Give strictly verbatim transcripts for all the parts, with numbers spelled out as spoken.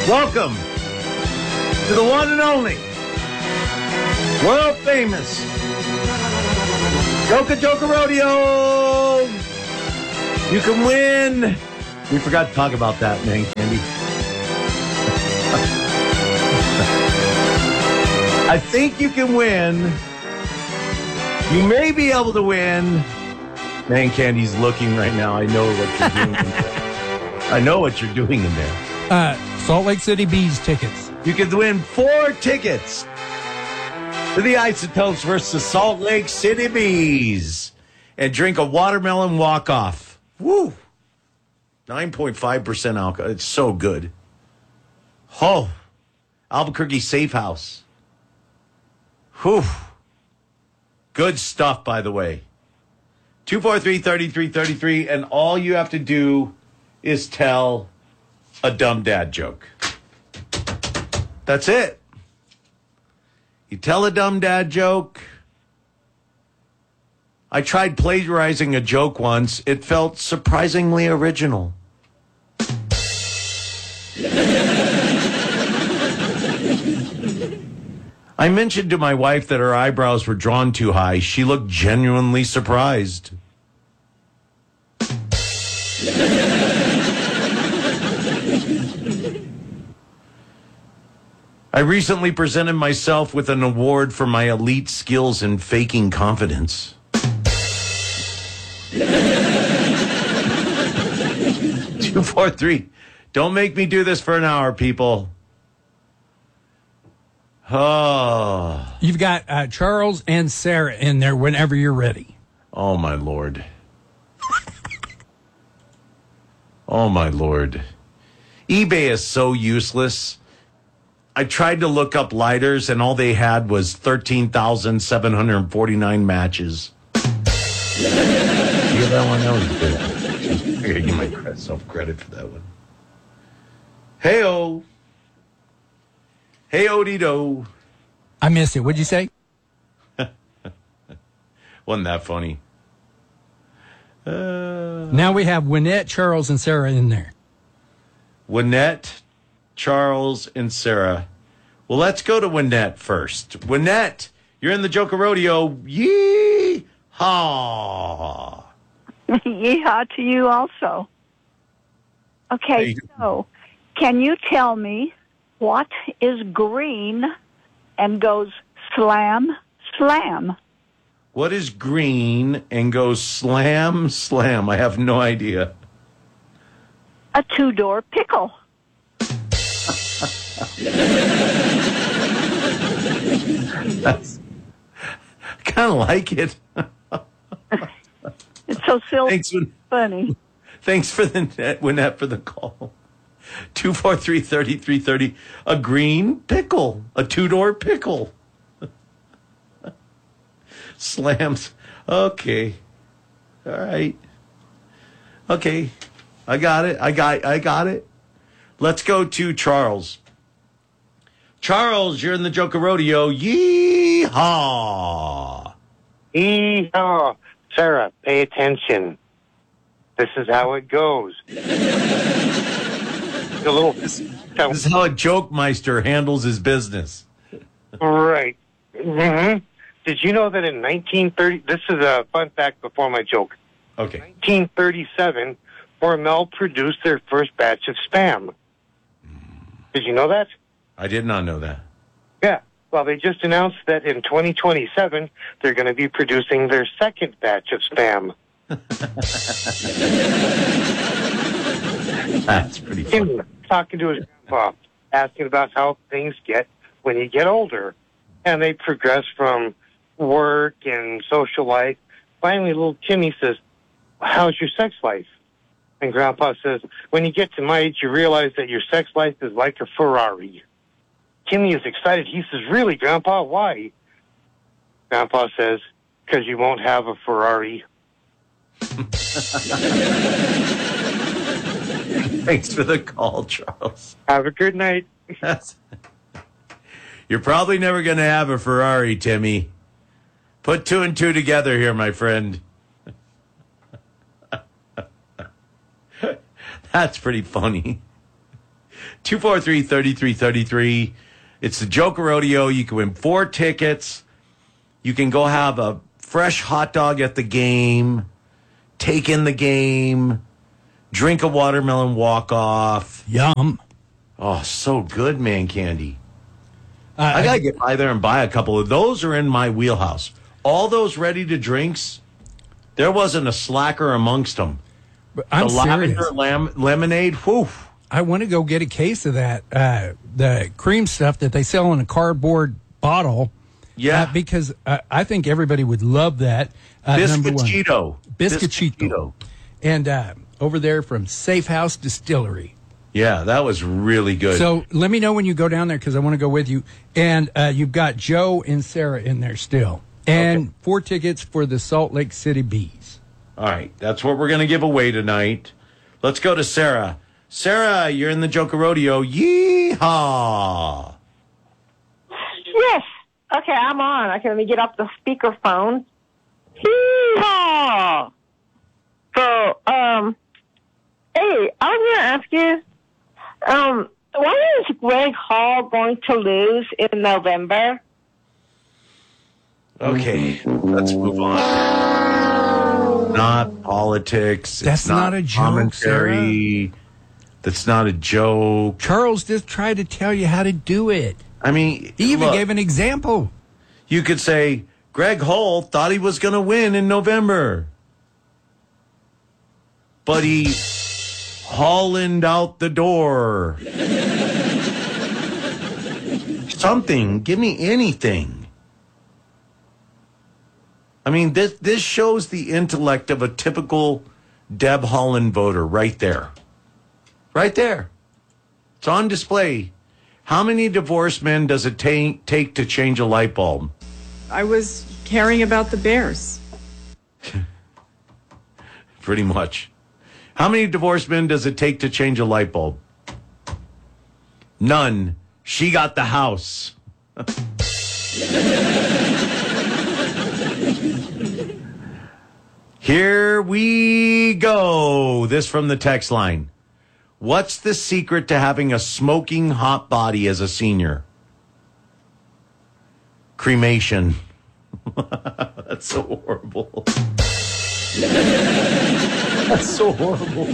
Welcome to the one and only, world famous Joker Joker Rodeo. You can win. We forgot to talk about that, man, Candy. I think you can win. You may be able to win. Man, Candy's looking right now. I know what you're doing. in there. I know what you're doing in there. Uh, Salt Lake City Bees tickets. You could win four tickets to the Isotopes versus Salt Lake City Bees and drink a watermelon walk-off. Woo! nine point five percent alcohol. It's so good. Oh, Albuquerque Safe House. Whew. Good stuff, by the way. two four three, three three three three, and all you have to do is tell a dumb dad joke. That's it. You tell a dumb dad joke. I tried plagiarizing a joke once. It felt surprisingly original. I mentioned to my wife that her eyebrows were drawn too high. She looked genuinely surprised. I recently presented myself with an award for my elite skills in faking confidence. two four three. Don't make me do this for an hour, people. Oh. You've got uh, Charles and Sarah in there whenever you're ready. Oh, my Lord. Oh, my Lord. eBay is so useless. I tried to look up lighters, and all they had was thirteen thousand seven hundred forty-nine matches. You get that one? That was good. I gotta give myself credit for that one. Hey-o. Hey-o-dee-do. I missed it. What'd you say? Wasn't that funny? Uh, now we have Wynette, Charles, and Sarah in there. Wynette, Charles, and Sarah. Well, let's go to Wynette first. Wynette, you're in the Joker Rodeo. Yee-haw. Yeehaw to you also. Okay, so can you tell me what is green and goes slam, slam? What is green and goes slam, slam? I have no idea. A two-door pickle. That's, I kind of like it. It's so silly. Thanks, Wyn- funny. Thanks for the Wynette for the call. Two four three thirty three thirty. A green pickle, a two-door pickle. Slams. Okay. All right. Okay. I got it. I got. I got it. Let's go to Charles. Charles, you're in the Joker Rodeo. Yee-haw. Yee-haw. Sarah, pay attention. This is how it goes. A little. This, this is how a joke meister handles his business. Right. Mm-hmm. Did you know that in nineteen thirty, this is a fun fact before my joke. Okay. nineteen thirty-seven, Hormel produced their first batch of Spam. Did you know that? I did not know that. Yeah. Well, they just announced that in twenty twenty-seven, they're going to be producing their second batch of Spam. That's pretty funny. Him talking to his grandpa, asking about how things get when you get older. And they progress from work and social life. Finally, little Timmy says, how's your sex life? And Grandpa says, when you get to my age, you realize that your sex life is like a Ferrari. Timmy is excited. He says, really, Grandpa, why? Grandpa says, because you won't have a Ferrari. Thanks for the call, Charles. Have a good night. You're probably never going to have a Ferrari, Timmy. Put two and two together here, my friend. That's pretty funny. two four three, three three three three. It's the Joker Rodeo. You can win four tickets. You can go have a fresh hot dog at the game, take in the game, drink a watermelon walk-off. Yum. Oh, so good, man candy. Uh, I got to get by there and buy a couple of those are in my wheelhouse. All those ready-to-drinks, there wasn't a slacker amongst them. But I'm the serious. lavender lam- lemonade, whew. I want to go get a case of that, uh, the cream stuff that they sell in a cardboard bottle. Yeah. Uh, because uh, I think everybody would love that. Uh, number one. Biscuitito. Biscuitito. And uh, over there from Safe House Distillery. Yeah, that was really good. So let me know when you go down there because I want to go with you. And uh, you've got Joe and Sarah in there still. And Okay. four tickets for the Salt Lake City Bees. All right, that's what we're going to give away tonight. Let's go to Sarah. Sarah, you're in the Joker Rodeo. Yeehaw! Yes. Okay, I'm on. Okay, let me get up the speakerphone. Hee-haw! So, um, hey, I was going to ask you, um, why is Greg Hall going to lose in November? Okay, let's move on. Not politics. That's it's not a joke, commentary. That's not a joke. Charles just tried to tell you how to do it. I mean, He even look, gave an example. you could say Greg Hull thought he was going to win in November, but he Holland out the door. Something. Give me anything. I mean, this this shows the intellect of a typical Deb Holland voter right there. Right there. It's on display. How many divorced men does it ta- take to change a light bulb? I was caring about the Bears. Pretty much. How many divorced men does it take to change a light bulb? None. She got the house. Here we go. This from the text line. What's the secret to having a smoking hot body as a senior? Cremation. That's so horrible. That's so horrible.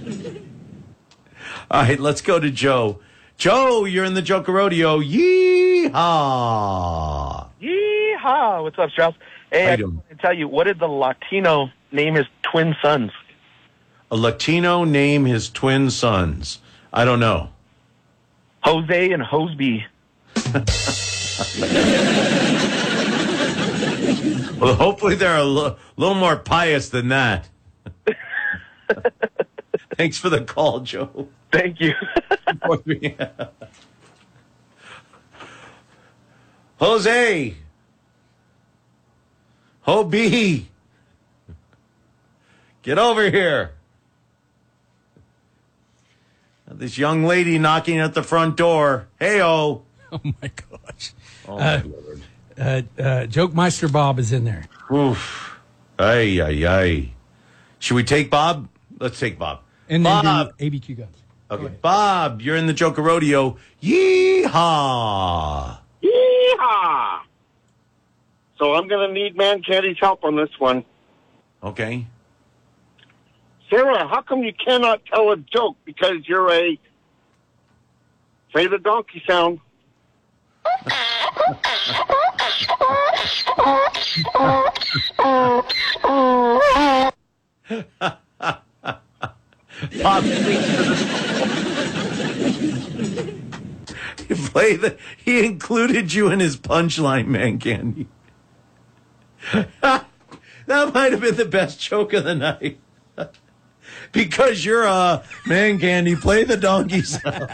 All right, let's go to Joe. Joe, you're in the Joker Rodeo. Yeehaw. Yeehaw! What's up, Strauss? Hey, How I you doing? want to tell you, what did the Latino name his twin sons? A Latino name his twin sons. I don't know. Jose and Hoseby. Well, hopefully they're a l- little more pious than that. Thanks for the call, Joe. Thank you. Jose. Hobie. Get over here. This young lady knocking at the front door. Hey-oh. Oh, my gosh. Oh, my Lord. Uh, uh, Joke Meister Bob is in there. Oof. Ay, ay, ay. Should we take Bob? Let's take Bob. And then Bob. do A B Q guns. Okay. Bob, you're in the Joker Rodeo. Yeehaw. Yeehaw! So I'm going to need Man Candy's help on this one. Okay. Sarah, how come you cannot tell a joke because you're a... Say the donkey sound. Bob, he play the. He included you in his punchline, Man Candy. That might have been the best joke of the night. Because you're a Man Candy, play the donkey sound.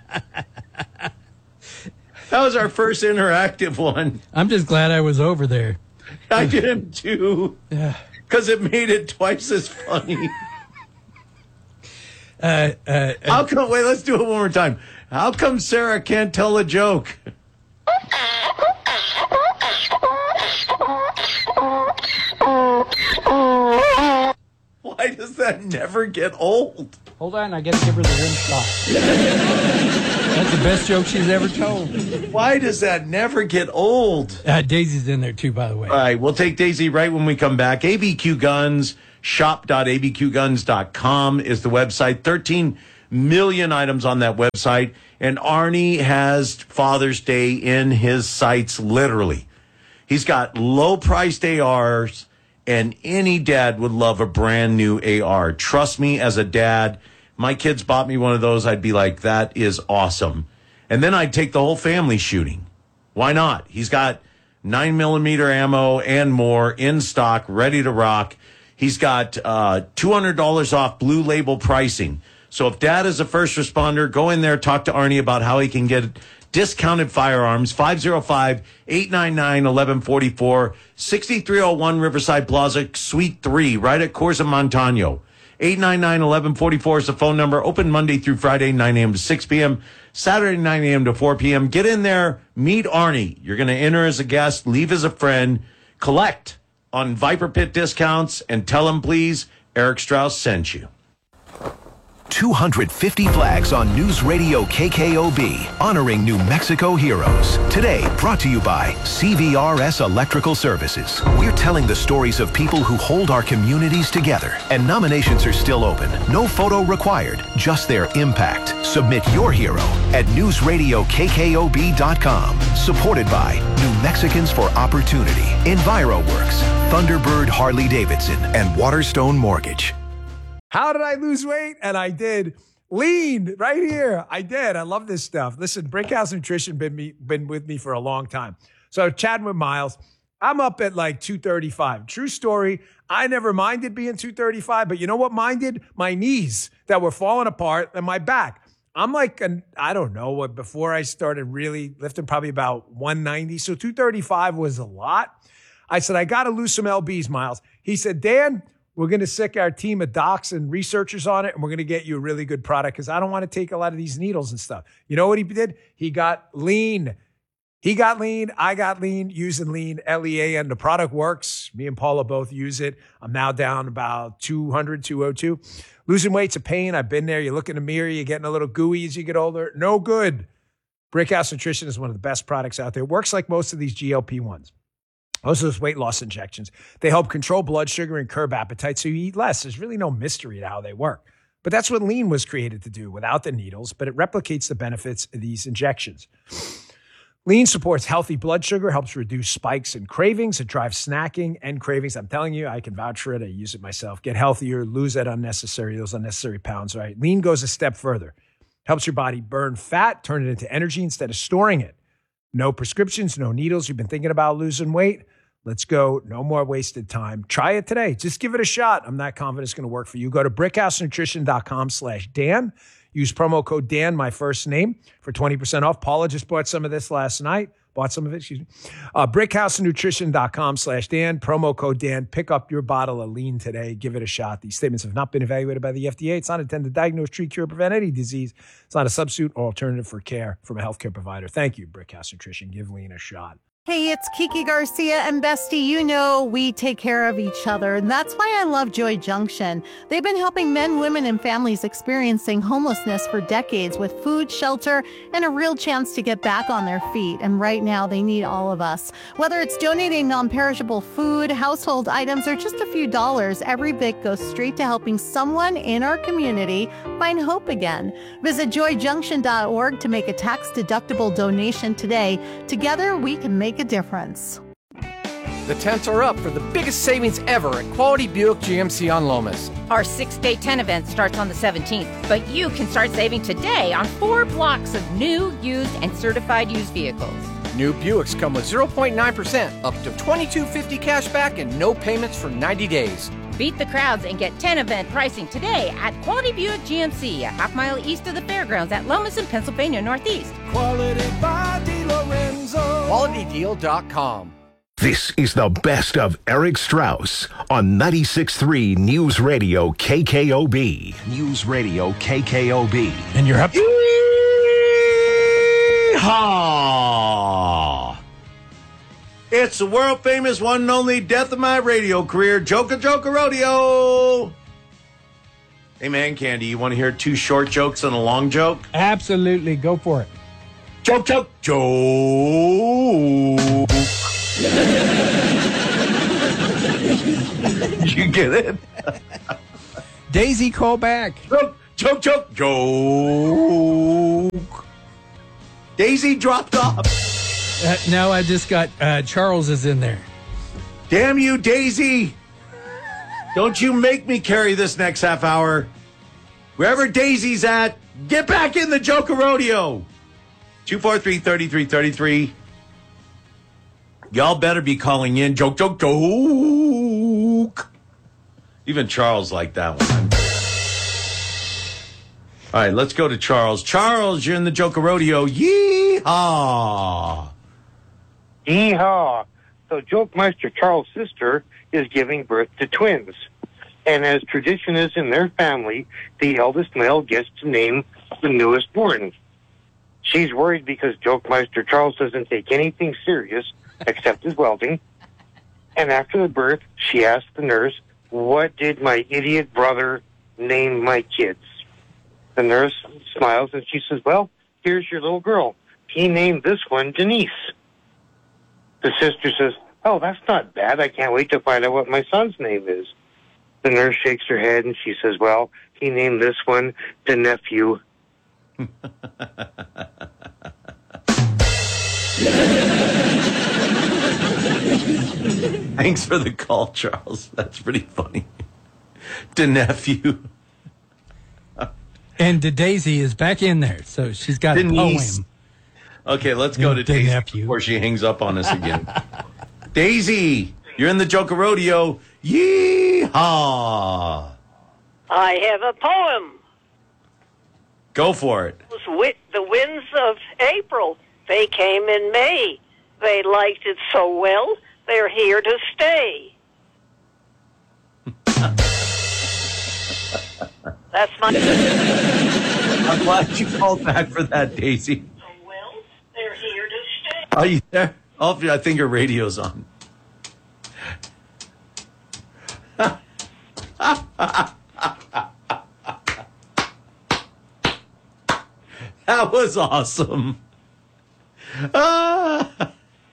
That was our first interactive one. I'm just glad I was over there. I did him too. Yeah. Because it made it twice as funny. Uh, uh, How come? Wait, let's do it one more time. How come Sarah can't tell a joke? Why does that that never get old? Hold on, I got to give her the rim shot. That's the best joke she's ever told. Why does that never get old? Uh, Daisy's in there, too, by the way. All right, we'll take Daisy right when we come back. A B Q Guns, shop dot a b q guns dot com is the website. thirteen million items on that website. And Arnie has Father's Day in his sights, literally. He's got low-priced A Rs, and any dad would love a brand new A R. Trust me, as a dad, my kids bought me one of those, I'd be like, that is awesome. And then I'd take the whole family shooting. Why not? He's got nine millimeter ammo and more in stock, ready to rock. He's got uh, two hundred dollars off Blue Label pricing. So if dad is a first responder, go in there, talk to Arnie about how he can get discounted firearms. Five oh five, eight nine nine, one one four four, sixty-three oh one Riverside Plaza, Suite three, right at Corsa Montano. eight nine nine, one one four four is the phone number. Open Monday through Friday, nine a.m. to six p.m., Saturday, nine a.m. to four p.m. Get in there, meet Arnie. You're going to enter as a guest, leave as a friend, collect on Viper Pit discounts, and tell him, please, Eric Strauss sent you. two hundred fifty flags on News Radio K K O B, honoring New Mexico heroes. Today, brought to you by C V R S Electrical Services. We're telling the stories of people who hold our communities together, and nominations are still open. No photo required, just their impact. Submit your hero at news radio k k o b dot com. Supported by New Mexicans for Opportunity, EnviroWorks, Thunderbird Harley Davidson, and Waterstone Mortgage. How did I lose weight? And I did. Lean right here. I did. I love this stuff. Listen, Brickhouse Nutrition been me been with me for a long time. So chatting with Miles, I'm up at like two thirty-five. True story. I never minded being two thirty-five, but you know what minded? My knees that were falling apart and my back. I'm like, an, I don't know what, before I started really lifting, probably about one ninety. So two thirty-five was a lot. I said, I got to lose some L Bs, Miles. He said, Dan, we're going to sick our team of docs and researchers on it, and we're going to get you a really good product because I don't want to take a lot of these needles and stuff. You know what he did? He got lean. He got lean. I got lean using lean, L E A N. The product works. Me and Paula both use it. I'm now down about two hundred, two oh two. Losing weight's a pain. I've been there. You look in the mirror, you're getting a little gooey as you get older. No good. Brickhouse Nutrition is one of the best products out there. It works like most of these G L P ones. Most of those weight loss injections, they help control blood sugar and curb appetite so you eat less. There's really no mystery to how they work. But that's what lean was created to do without the needles, but it replicates the benefits of these injections. Lean supports healthy blood sugar, helps reduce spikes and cravings. It drives snacking and cravings. I'm telling you, I can vouch for it. I use it myself. Get healthier, lose that unnecessary, those unnecessary pounds, right? Lean goes a step further. Helps your body burn fat, turn it into energy instead of storing it. No prescriptions, no needles. You've been thinking about losing weight? Let's go. No more wasted time. Try it today. Just give it a shot. I'm not confident it's going to work for you. Go to brickhousenutrition.com slash Dan. Use promo code Dan, my first name, for twenty percent off. Paula just bought some of this last night. Bought some of it, excuse me. Uh, brickhousenutrition.com slash Dan. Promo code Dan. Pick up your bottle of lean today. Give it a shot. These statements have not been evaluated by the F D A. It's not intended to diagnose, treat, cure, prevent any disease. It's not a substitute or alternative for care from a healthcare provider. Thank you, Brickhouse Nutrition. Give lean a shot. Hey, it's Kiki Garcia, and Bestie, you know we take care of each other, and that's why I love Joy Junction. They've been helping men, women, and families experiencing homelessness for decades with food, shelter, and a real chance to get back on their feet, and right now they need all of us. Whether it's donating non-perishable food, household items, or just a few dollars, every bit goes straight to helping someone in our community find hope again. Visit joy junction dot org to make a tax-deductible donation today. Together, we can make a difference. The tents are up for the biggest savings ever at Quality Buick G M C on Lomas. Our six-day tent event starts on the seventeenth, but you can start saving today on four blocks of new, used, and certified used vehicles. New Buicks come with zero point nine percent, up to twenty-two fifty cash back, and no payments for ninety days. Beat the crowds and get tent event pricing today at Quality Buick G M C, a half mile east of the fairgrounds at Lomas in Pennsylvania Northeast. Quality by DeLorenzo. quality deal dot com. This is the best of Eric Strauss on ninety-six point three News Radio K K O B. News Radio K K O B. And you're up. Yeehaw! It's the world famous one and only death of my radio career, Joker Joker Rodeo. Hey, man, Candy, you want to hear two short jokes and a long joke? Absolutely. Go for it. Joke, joke, joke. You get it? Daisy, call back. Joke, joke, joke, joke. Daisy dropped off. Uh, now I just got uh, Charles is in there. Damn you, Daisy. Don't you make me carry this next half hour. Wherever Daisy's at, get back in the Joker Rodeo. two four three, three three three three. Y'all better be calling in. Joke, joke, joke. Even Charles liked that one. All right, let's go to Charles. Charles, you're in the Joker Rodeo. Yeehaw. Yeehaw. So Jokemeister Charles' sister is giving birth to twins. And as tradition is in their family, the eldest male gets to name the newest born. She's worried because Jokemeister Charles doesn't take anything serious except his welding. And after the birth, she asks the nurse, what did my idiot brother name my kids? The nurse smiles and she says, well, here's your little girl. He named this one Denise. The sister says, oh, that's not bad. I can't wait to find out what my son's name is. The nurse shakes her head and she says, well, he named this one the nephew. Thanks for the call, Charles. That's pretty funny. The nephew. And the Daisy is back in there, so she's got Denise. a poem. Okay, let's go to The Daisy nephew. before she hangs up on us again. Daisy, you're in the Joker Rodeo. Yeehaw! I have a poem. Go for it. Those wi- The winds of April, they came in May. They liked it so well, they're here to stay. That's my... I'm glad you called back for that, Daisy. So well, they're here to stay. Are you there? Oh, I think your radio's on. That was awesome. Ah.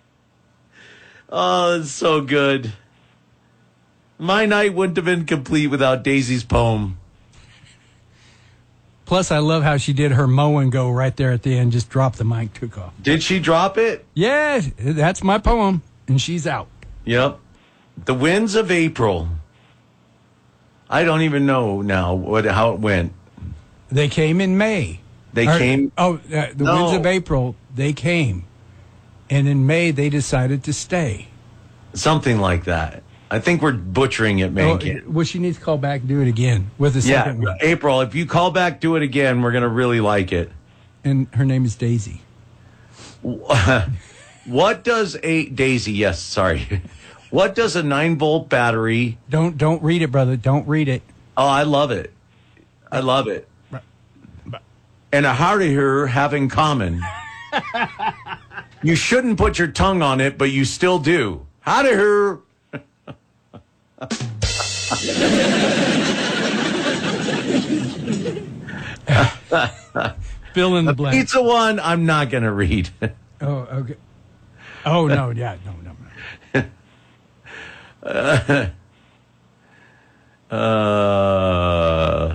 Oh, it's so good. My night wouldn't have been complete without Daisy's poem. Plus, I love how she did her mow and go right there at the end, just dropped the mic, took off. Did she drop it? Yeah, that's my poem, and she's out. Yep. The winds of April. I don't even know now what how it went. They came in May. They Or- came. Oh, uh, the No. winds of April, they came. And in May, they decided to stay. Something like that. I think we're butchering it, man. Oh, well, she needs to call back, do it again with the Yeah, second one. April, if you call back, do it again. We're going to really like it. And her name is Daisy. What does a Daisy? Yes, sorry. What does a nine volt battery? Don't don't read it, brother. Don't read it. Oh, I love it. I love it. And a hardier have in common. You shouldn't put your tongue on it, but you still do. Hardier. Fill in the blank. Pizza one, I'm not going to read. Oh, okay. Oh, no, yeah, no, no, no. Uh, uh,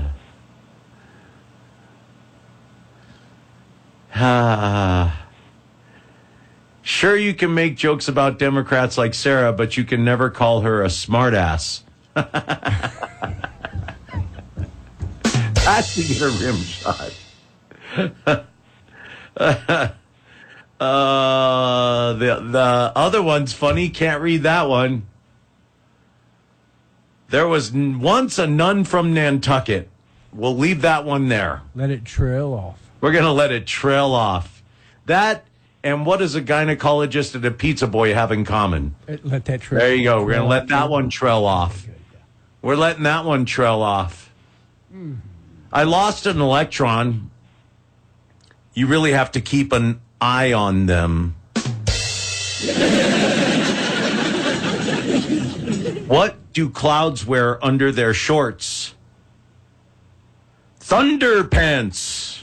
ah. Sure, you can make jokes about Democrats like Sarah, but you can never call her a smartass. That's to get a rim shot. uh, the the other one's funny. Can't read that one. There was n- once a nun from Nantucket. We'll leave that one there. Let it trail off. We're going to let it trail off. That and what does a gynecologist and a pizza boy have in common? Let that trail There you go. We're going to trail let off. that one trail off. We're letting that one trail off. Mm. I lost an electron. You really have to keep an eye on them. What do clouds wear under their shorts? Thunderpants.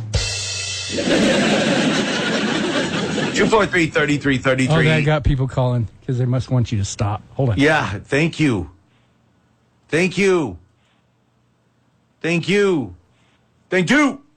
two four three, three three three three. Oh, that got people calling because they must want you to stop. Hold on. Yeah, thank you. Thank you. Thank you. Thank you.